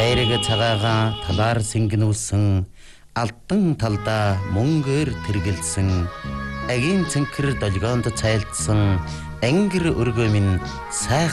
Хайрыг цагаагаа талаар сэнгэнүүлсэн алтан талдаа мөнгөөр тэргэлсэн агийн цэнхэр долгионд цайлдсан ангир өргөө минь сайхан